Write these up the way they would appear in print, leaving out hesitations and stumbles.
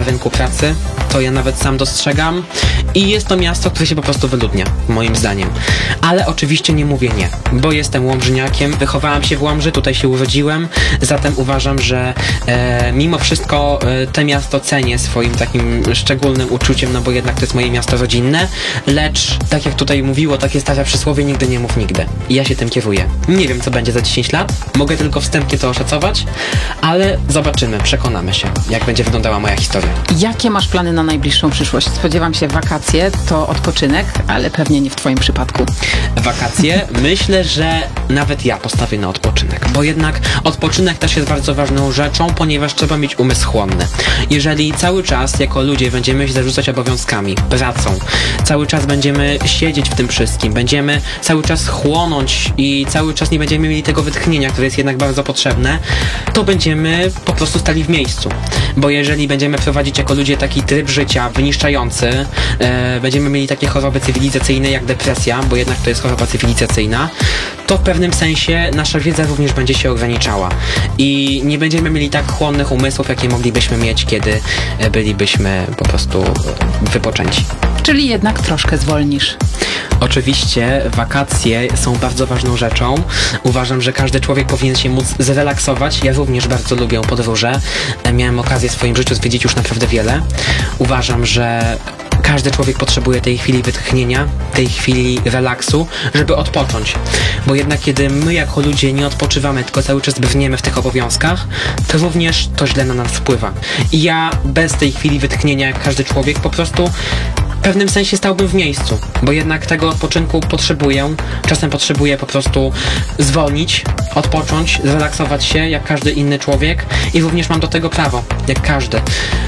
rynku pracy, to ja nawet sam dostrzegam i jest to miasto, które się po prostu wyludnia, moim zdaniem. Ale oczywiście nie mówię nie, bo jestem łomżyniakiem, wychowałem się w Łomży, tutaj się urodziłem, zatem uważam, że mimo wszystko to miasto cenię swoim takim szczególnym uczuciem, no bo jednak to jest moje miasto rodzinne, lecz tak jak tutaj mówiło, takie stare przysłowie, nigdy nie mów nigdy. I ja się tym kieruję. Nie wiem, co będzie za 10 lat, mogę tylko wstępnie to oszacować, ale zobaczymy, przekonamy się, jak będzie wyglądała moja historia. Jakie masz plany na najbliższą przyszłość? Spodziewam się, wakacje to odpoczynek, ale pewnie nie w twoim przypadku. Wakacje? Myślę, że nawet ja postawię na odpoczynek, bo jednak odpoczynek też jest bardzo ważną rzeczą, ponieważ trzeba mieć umysł chłonny. Jeżeli cały czas jako ludzie będziemy się zarzucać obowiązkami, pracą, cały czas będziemy siedzieć w tym wszystkim, będziemy cały czas chłonąć i cały czas nie będziemy mieli tego wytchnienia, które jest jednak bardzo potrzebne, to będziemy po prostu stali w miejscu. Bo jeżeli będziemy prowadzić jako ludzie taki tryb życia wyniszczający, będziemy mieli takie choroby cywilizacyjne jak depresja, bo jednak to jest choroba cywilizacyjna, to w pewnym sensie nasza wiedza również będzie się ograniczała i nie będziemy mieli tak chłonnych umysłów, jakie moglibyśmy mieć, kiedy bylibyśmy po prostu wypoczęci. Czyli jednak troszkę zwolnisz. Oczywiście wakacje są bardzo ważną rzeczą. Uważam, że każdy człowiek powinien się móc zrelaksować. Ja również bardzo lubię podróże. Miałem okazję w swoim życiu zwiedzić już naprawdę wiele. Uważam, że każdy człowiek potrzebuje tej chwili wytchnienia, tej chwili relaksu, żeby odpocząć. Bo jednak kiedy my jako ludzie nie odpoczywamy, tylko cały czas brniemy w tych obowiązkach, to również to źle na nas wpływa. I ja bez tej chwili wytchnienia, jak każdy człowiek, po prostu w pewnym sensie stałbym w miejscu, bo jednak tego odpoczynku potrzebuję. Czasem potrzebuję po prostu zwolnić, odpocząć, zrelaksować się jak każdy inny człowiek i również mam do tego prawo, jak każdy.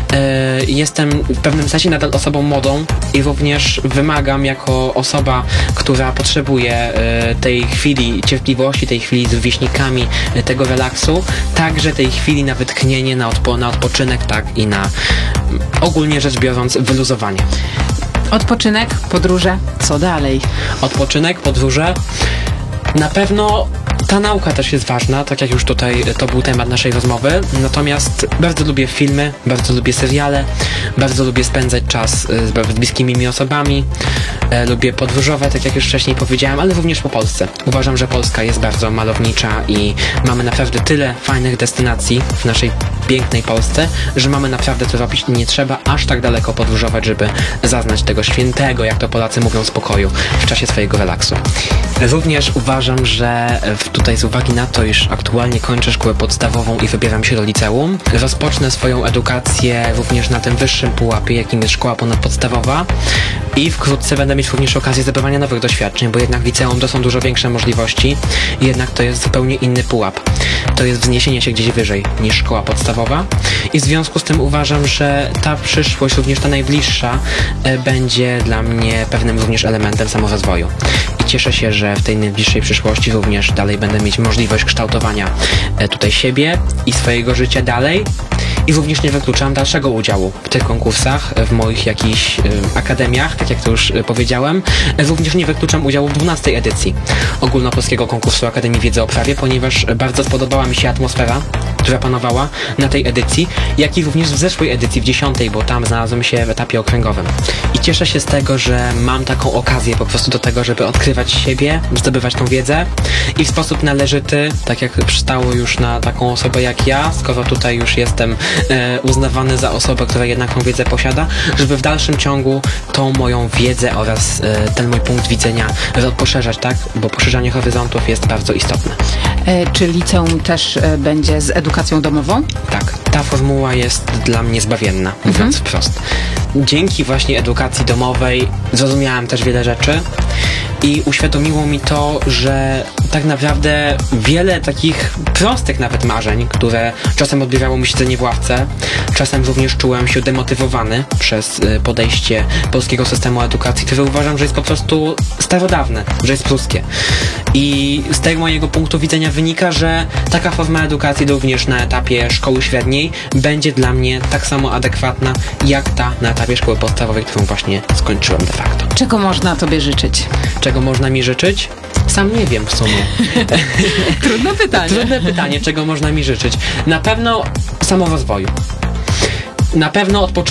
Jestem w pewnym sensie nadal osobą młodą i również wymagam jako osoba, która potrzebuje tej chwili cierpliwości, tej chwili z rówieśnikami, tego relaksu, także tej chwili na wytchnienie, na odpoczynek, tak i na ogólnie rzecz biorąc wyluzowanie. Odpoczynek, podróże, co dalej? Odpoczynek, podróże. Na pewno ta nauka też jest ważna, tak jak już tutaj to był temat naszej rozmowy, natomiast bardzo lubię filmy, bardzo lubię seriale, bardzo lubię spędzać czas z bliskimi mi osobami, lubię podróżować, tak jak już wcześniej powiedziałem, ale również po Polsce. Uważam, że Polska jest bardzo malownicza i mamy naprawdę tyle fajnych destynacji w naszej pięknej Polsce, że mamy naprawdę co robić i nie trzeba aż tak daleko podróżować, żeby zaznać tego świętego, jak to Polacy mówią, spokoju w czasie swojego relaksu. Również uważam, że tutaj z uwagi na to, iż aktualnie kończę szkołę podstawową i wybieram się do liceum, rozpocznę swoją edukację również na tym wyższym pułapie, jakim jest szkoła ponadpodstawowa i wkrótce będę mieć również okazję zdobywania nowych doświadczeń, bo jednak liceum to są dużo większe możliwości i jednak to jest zupełnie inny pułap. To jest wzniesienie się gdzieś wyżej niż szkoła podstawowa i w związku z tym uważam, że ta przyszłość, również ta najbliższa, będzie dla mnie pewnym również elementem samorozwoju. I cieszę się, że w tej najbliższej przyszłości również dalej będę mieć możliwość kształtowania tutaj siebie i swojego życia dalej. I również nie wykluczam dalszego udziału w tych konkursach, w moich jakichś akademiach, tak jak to już powiedziałem. Również nie wykluczam udziału w 12. edycji Ogólnopolskiego Konkursu Akademii Wiedzy o Prawie, ponieważ bardzo spodobała mi się atmosfera, która panowała na tej edycji, jak i również w zeszłej edycji, w 10., bo tam znalazłem się w etapie okręgowym. I cieszę się z tego, że mam taką okazję po prostu do tego, żeby odkrywać siebie, zdobywać tą wiedzę i w sposób należyty, tak jak przystało już na taką osobę jak ja, skoro tutaj już jestem uznawany za osobę, która jednak tą wiedzę posiada, żeby w dalszym ciągu tą moją wiedzę oraz ten mój punkt widzenia poszerzać, tak? Bo poszerzanie horyzontów jest bardzo istotne. Czy liceum też będzie z edukacją domową? Tak, ta formuła jest dla mnie zbawienna, mówiąc wprost. Dzięki właśnie edukacji domowej zrozumiałem też wiele rzeczy i uświadomiło mi to, że tak naprawdę wiele takich prostych nawet marzeń, które czasem odbierało mi siedzenie w ławce, czasem również czułem się demotywowany przez podejście polskiego systemu edukacji, które uważam, że jest po prostu starodawne, że jest pruskie. I z tego mojego punktu widzenia wynika, że taka forma edukacji również na etapie szkoły średniej będzie dla mnie tak samo adekwatna, jak ta na etapie szkoły podstawowej, którą właśnie skończyłem de facto. Czego można tobie życzyć? Czego można mi życzyć? Sam nie wiem w sumie. Trudne pytanie. Trudne pytanie, czego można mi życzyć. Na pewno samorozwoju. Na pewno odpoczynku.